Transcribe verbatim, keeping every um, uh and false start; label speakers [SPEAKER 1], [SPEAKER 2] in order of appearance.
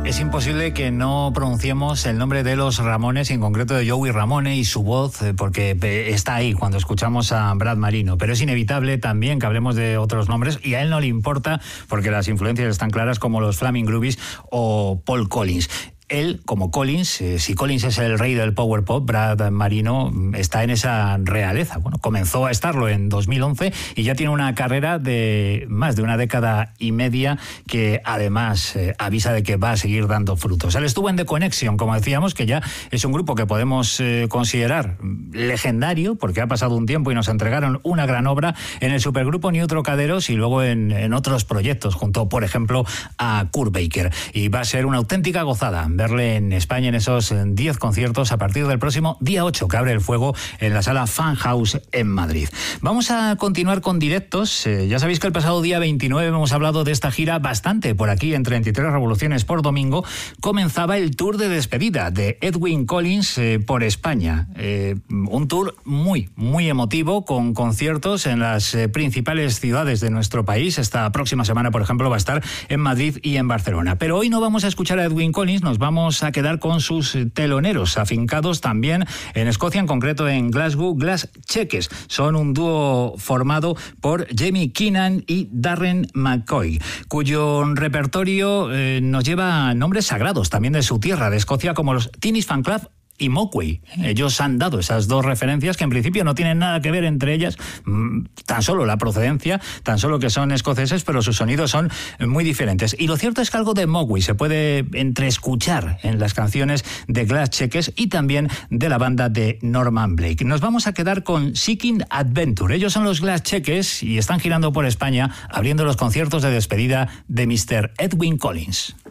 [SPEAKER 1] Es imposible que no pronunciemos el nombre de los Ramones, y en concreto de Joey Ramone y su voz, porque está ahí cuando escuchamos a Brad Marino. Pero es inevitable también que hablemos de otros nombres, y a él no le importa porque las influencias están claras, como los Flaming Groovies o Paul Collins. Él, como Collins, eh, si Collins es el rey del power pop, Brad Marino está en esa realeza. Bueno, comenzó a estarlo en dos mil once y ya tiene una carrera de más de una década y media que además eh, avisa de que va a seguir dando frutos. Él estuvo en The Connection, como decíamos, que ya es un grupo que podemos eh, considerar legendario, porque ha pasado un tiempo y nos entregaron una gran obra en el supergrupo New Trocaderos y luego en, en otros proyectos, junto, por ejemplo, a Kurt Baker. Y va a ser una auténtica gozada verle en España en esos diez conciertos a partir del próximo día ocho, que abre el fuego en la sala Fan House en Madrid. Vamos a continuar con directos. Eh, ya sabéis que el pasado día veintinueve hemos hablado de esta gira bastante por aquí en treinta y tres Revoluciones por domingo. Comenzaba el tour de despedida de Edwyn Collins eh, por España. Eh, un tour muy, muy emotivo, con conciertos en las eh, principales ciudades de nuestro país. Esta próxima semana, por ejemplo, va a estar en Madrid y en Barcelona. Pero hoy no vamos a escuchar a Edwyn Collins, nos vamos Vamos a quedar con sus teloneros, afincados también en Escocia, en concreto en Glasgow, Glass Cheques. Son un dúo formado por Jamie Keenan y Darren McCoy, cuyo repertorio eh, nos lleva nombres sagrados también de su tierra, de Escocia, como los Teenage Fan Club y Mogwai. Ellos han dado esas dos referencias que en principio no tienen nada que ver entre ellas, tan solo la procedencia, tan solo que son escoceses, pero sus sonidos son muy diferentes. Y lo cierto es que algo de Mogwai se puede entreescuchar en las canciones de Glass Cheques y también de la banda de Norman Blake. Nos vamos a quedar con Seeking Adventure. Ellos son los Glass Cheques y están girando por España, abriendo los conciertos de despedida de mister Edwyn Collins.